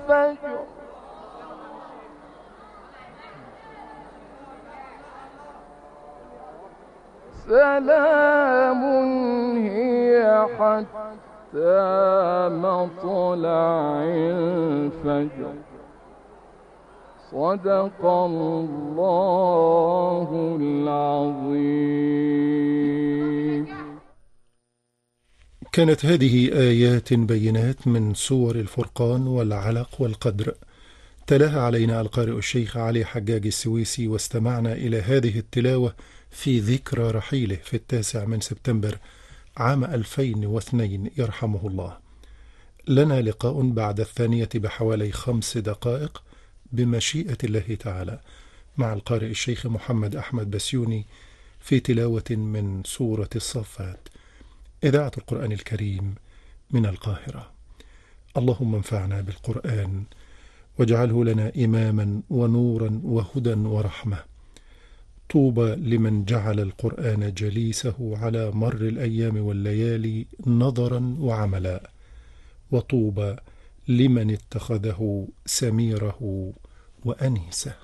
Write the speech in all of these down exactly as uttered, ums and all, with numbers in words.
الفجر سلام هي حتى مطلع الفجر. صدق الله العظيم. كانت هذه آيات بينات من سور الفرقان والعلق والقدر، تلاها علينا القارئ الشيخ علي حجاج السويسي، واستمعنا إلى هذه التلاوة في ذكرى رحيله في التاسع من سبتمبر عام ألفين واثنين يرحمه الله. لنا لقاء بعد الثانية بحوالي خمس دقائق بمشيئة الله تعالى مع القارئ الشيخ محمد أحمد بسيوني في تلاوة من سورة الصفات، إذاعة القرآن الكريم من القاهرة. اللهم انفعنا بالقرآن واجعله لنا إماما ونورا وهدى ورحمة. طوبى لمن جعل القرآن جليسه على مر الأيام والليالي نظرا وعملا، وطوبى لمن اتخذه سميره وأنيسه.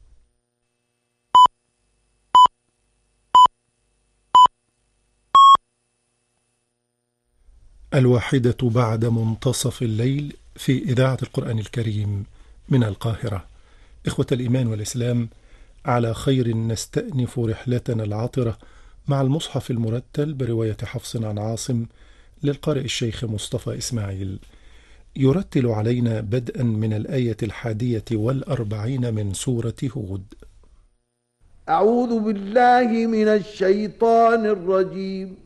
الواحدة بعد منتصف الليل في إذاعة القرآن الكريم من القاهرة. إخوة الإيمان والإسلام، على خير نستأنف رحلتنا العطرة مع المصحف المرتل برواية حفص عن عاصم للقارئ الشيخ مصطفى إسماعيل. يرتل علينا بدءا من الآية الحادية والأربعين من سورة هود. أعوذ بالله من الشيطان الرجيم.